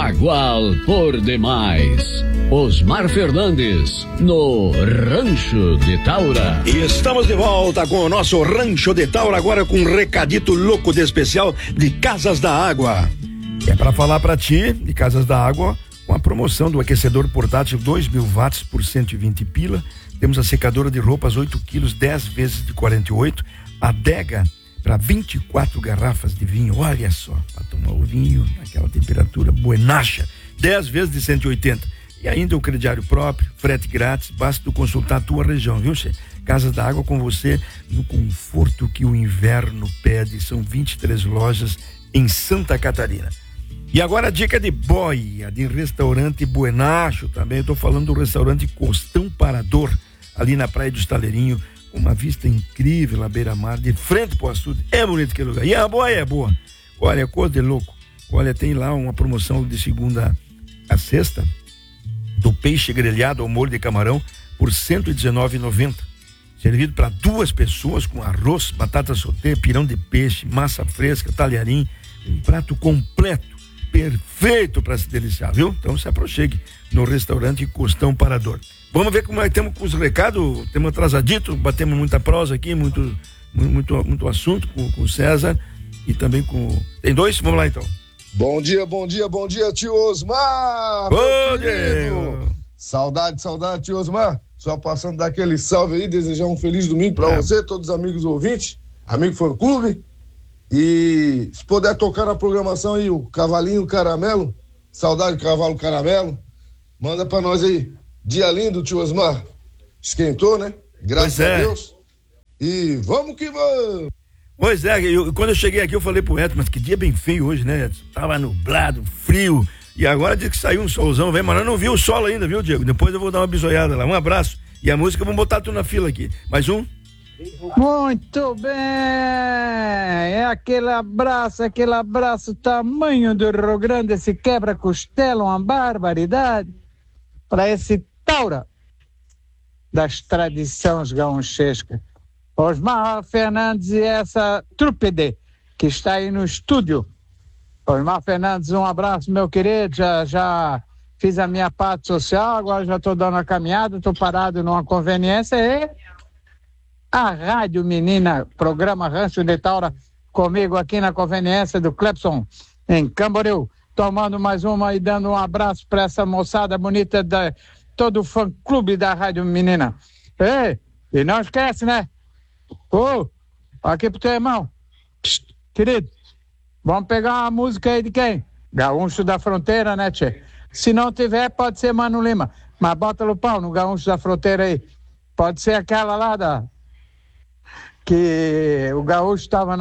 Bagual por demais. Osmar Fernandes, no Rancho de Taura. E estamos de volta com o nosso Rancho de Taura, agora com um recadito louco de especial de Casas da Água. É para falar para ti de Casas da Água, com a promoção do aquecedor portátil 2.000 watts por 120 pila. Temos a secadora de roupas 8 quilos, 10 vezes de 48. A adega para 24 garrafas de vinho. Olha só, para tomar o vinho naquela temperatura buenacha, 10 vezes de 180. E ainda o crediário próprio, frete grátis, basta tu consultar a tua região, viu, che? Casas da Água com você no conforto que o inverno pede. São 23 lojas em Santa Catarina. E agora a dica de boia, de restaurante buenacho também. Eu tô falando do restaurante Costão Parador, ali na Praia do Estaleirinho, com uma vista incrível à beira-mar, de frente pro açude. É bonito aquele lugar. E a boia é boa. Olha, coisa de louco. Olha, tem lá uma promoção de segunda a sexta, do peixe grelhado ao molho de camarão por R$ 119,90. Servido para 2 pessoas, com arroz, batata sauté, pirão de peixe, massa fresca, talharim. Um prato completo, perfeito para se deliciar, viu? Então se aproxime no restaurante Costão Parador. Vamos ver como é que temos com os recados. Temos atrasadito, batemos muita prosa aqui, muito assunto com o César e também com... Tem 2? Vamos lá então. Bom dia, tio Osmar! Bom dia! Saudade, tio Osmar. Só passando daquele salve aí, desejar um feliz domingo pra você, todos os amigos ouvintes, amigo fã clube. E se puder tocar na programação aí o Cavalinho Caramelo, saudade do Cavalo Caramelo, manda pra nós aí. Dia lindo, tio Osmar. Esquentou, né? Graças a Deus. E vamos que vamos! Pois é, quando eu cheguei aqui eu falei pro Edson, mas que dia bem feio hoje, né, Edson? Tava nublado, frio, e agora diz que saiu um solzão, velho, mas eu não vi o sol ainda, viu, Diego? Depois eu vou dar uma bisoiada lá. Um abraço. E a música, vamos botar tudo na fila aqui. Mais um? Muito bem! É aquele abraço tamanho do Rio Grande, esse quebra-costela, uma barbaridade, para esse Taura das tradições gaúchescas. Osmar Fernandes e essa trupe que está aí no estúdio. Osmar Fernandes, um abraço, meu querido. Já fiz a minha parte social, agora já estou dando a caminhada, estou parado numa conveniência. E a Rádio Menina, programa Rancho de Taura, comigo aqui na conveniência do Clepson, em Camboriú, tomando mais uma e dando um abraço para essa moçada bonita, todo o fã-clube da Rádio Menina. Ei, e não esquece, né? Aqui pro teu irmão. Psst, querido, vamos pegar uma música aí de quem? Gaúcho da Fronteira, né, tchê? Se não tiver, pode ser Mano Lima, mas bota o pau no Gaúcho da Fronteira aí. Pode ser aquela lá que o Gaúcho estava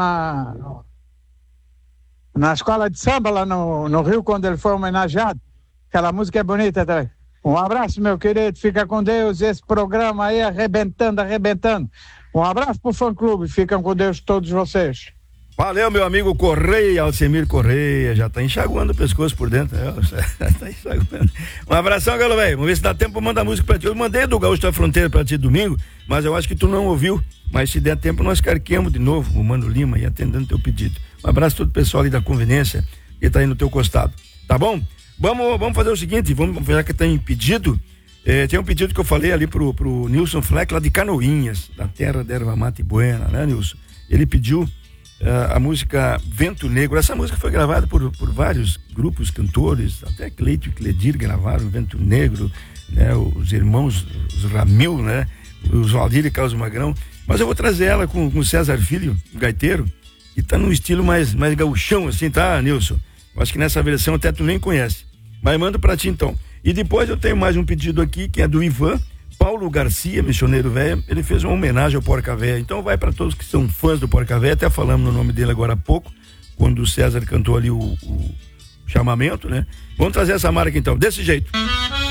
na escola de samba lá no Rio, quando ele foi homenageado. Aquela música é bonita também. Um abraço, meu querido, fica com Deus. Esse programa aí arrebentando. Um abraço pro fã-clube, ficam com Deus todos vocês. Valeu, meu amigo Correia, Alcemir Correia, já tá enxaguando o pescoço por dentro, né? Já tá enxaguando. Um abração, galo velho, vamos ver se dá tempo pra mandar música pra ti. Eu mandei do Gaúcho da Fronteira pra ti domingo, mas eu acho que tu não ouviu, mas se der tempo nós carquemos de novo o Mano Lima e atendendo teu pedido. Um abraço a todo o pessoal ali da conveniência que tá aí no teu costado, tá bom? Vamos fazer o seguinte, vamos ver que tem pedido. Tem um pedido que eu falei ali pro Nilson Fleck, lá de Canoinhas, da terra da erva mate buena, né, Nilson? Ele pediu a música Vento Negro. Essa música foi gravada por vários grupos, cantores, até Cleito e Cledir gravaram Vento Negro, né? Os irmãos, os Ramil, né? Os Valdir e Carlos Magrão. Mas eu vou trazer ela com o César Filho, o gaiteiro, que tá num estilo mais gaúchão, assim, tá, Nilson? Eu acho que nessa versão até tu nem conhece. Mas mando pra ti então. E depois eu tenho mais um pedido aqui, que é do Ivan Paulo Garcia, missioneiro velho. Ele fez uma homenagem ao Porca Véia. Então vai para todos que são fãs do Porca Véia. Até falamos no nome dele agora há pouco, quando o César cantou ali o chamamento, né? Vamos trazer essa marca então, desse jeito.